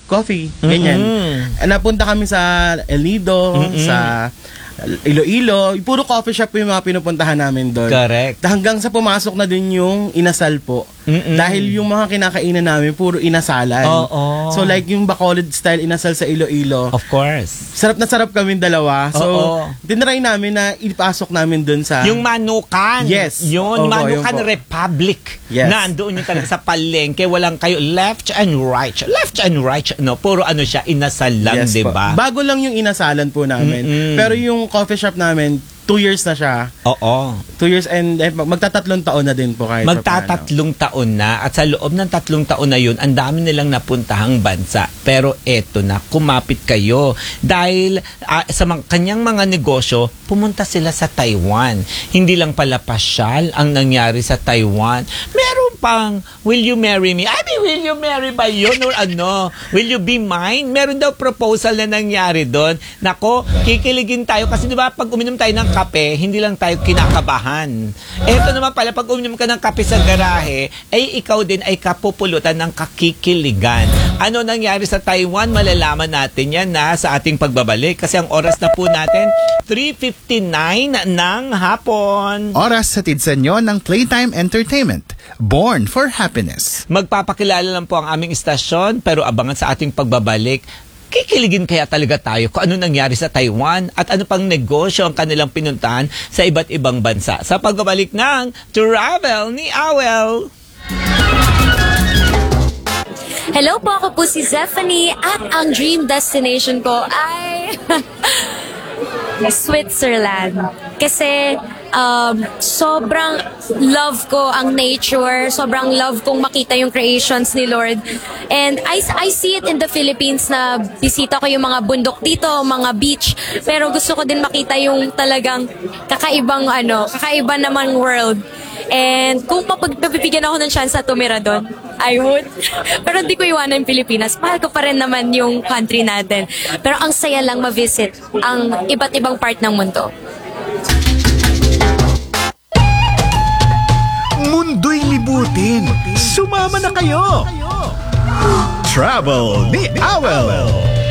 coffee, ganyan. Napunta kami sa El Nido, sa Iloilo, puro coffee shop po yung mga pinupuntahan namin doon. Correct. Hanggang sa pumasok na din yung inasal po. Dahil yung mga kinakainan namin, puro inasalan. Oo. So like yung Bacolod style inasal sa Iloilo. Of course. Sarap na sarap kami dalawa. So, tinry namin na ipasok namin doon sa... Yung Manukan. Yes. Yun, Opo, Manukan yun po. Republic. Yes. Nandoon yung talaga sa palengke. Walang kayo left and right. Left and right. No, puro ano siya, inasal lang, Yes po. diba? Bago lang yung inasalan po namin. Pero yung coffee shop namin, 2 years na siya. Oo. 2 years and magtatatlong taon na din po kahit Magtatatlong taon na at sa loob ng 3 taon na yun, ang dami nilang napuntahang bansa. Pero eto na, kumapit kayo. Dahil sa kanyang mga negosyo, pumunta sila sa Taiwan. Hindi lang pala pasyal ang nangyari sa Taiwan. Meron pang, will you marry me? I mean, will you marry ba yun? Or ano? Will you be mine? Meron daw proposal na nangyari doon. Nako, kikiligin tayo kasi diba pag uminom tayo ng kape, hindi lang tayo kinakabahan. Eto naman pala, pag uminom ka ng kape sa garahe, ay ikaw din ay kapupulutan ng kakikiligan. Ano nangyari sa Taiwan? Malalaman natin yan na sa ating pagbabalik. Kasi ang oras na po natin, 3:59 ng hapon. Oras hatid sa inyo ng Playtime Entertainment. Born for Happiness. Magpapakilala lang po ang aming istasyon, pero abangan sa ating pagbabalik. Kikiligin kaya talaga tayo kung ano nangyari sa Taiwan at ano pang negosyo ang kanilang pinuntahan sa iba't ibang bansa. Sa pagbabalik ng Travel ni Awel. Hello po, ako po si Zephanie at ang dream destination ko ay Switzerland. Kasi sobrang love ko ang nature, sobrang love kong makita yung creations ni Lord. And I see it in the Philippines na bisita ko yung mga bundok dito, mga beach. Pero gusto ko din makita yung talagang kakaiba namang world. And kung mapabibigyan ako ng chance na tumira doon, I would. Pero hindi ko iwanan yung Pilipinas. Mahal ko pa rin naman yung country natin. Pero ang saya lang ma-visit ang iba't ibang part ng mundo. Mundo'y libutin. Sumama na kayo. Travel ni Awel.